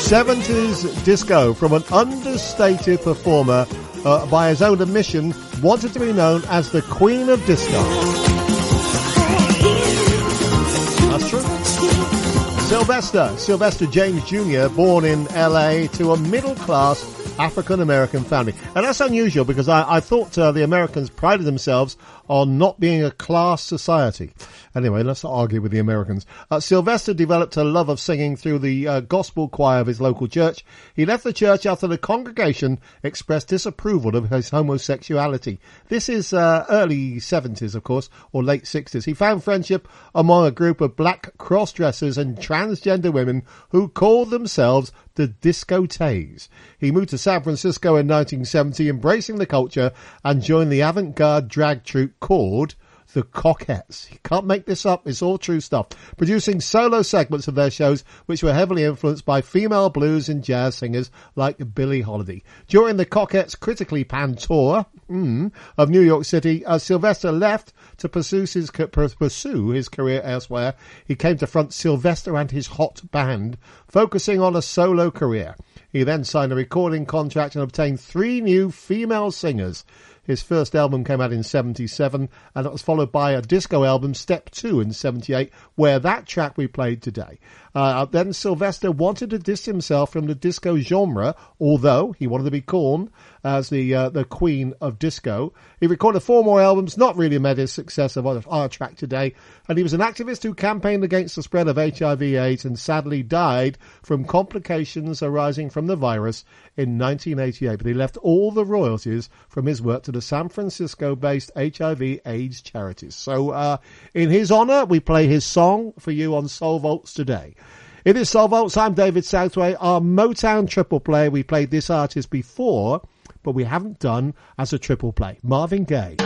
70s disco from an understated performer by his own admission, wanted to be known as the Queen of Disco. That's true. Sylvester James Jr., born in LA to a middle-class African-American family. And that's unusual because I thought the Americans prided themselves on not being a class society. Anyway, let's not argue with the Americans. Sylvester developed a love of singing through the gospel choir of his local church. He left the church after the congregation expressed disapproval of his homosexuality. This is early 70s, of course, or late 60s. He found friendship among a group of black cross-dressers and transgender women who called themselves the Discotheques. He moved to San Francisco in 1970, embracing the culture, and joined the avant-garde drag troupe called the Cockettes. You can't make this up, it's all true stuff. Producing solo segments of their shows, which were heavily influenced by female blues and jazz singers like Billie Holiday. During the Cockettes' critically panned tour of New York City, Sylvester left to pursue his career elsewhere. He came to front Sylvester and his Hot Band, focusing on a solo career. He then signed a recording contract and obtained 3 new female singers. His first album came out in 77, and it was followed by a disco album, Step 2, in 78, where that track we played today. Then Sylvester wanted to distance himself from the disco genre, although he wanted to be called as the Queen of Disco. He recorded 4 more albums, not really made his success of our track today, and he was an activist who campaigned against the spread of HIV/AIDS and sadly died from complications arising from the virus in 1988. But he left all the royalties from his work to the San Francisco-based HIV/AIDS charities. So in his honour, we play his song for you on Soul Vaults today. It is Soul Vaults. I'm David Southway, our Motown triple play. We played this artist before, but we haven't done as a triple play. Marvin Gaye.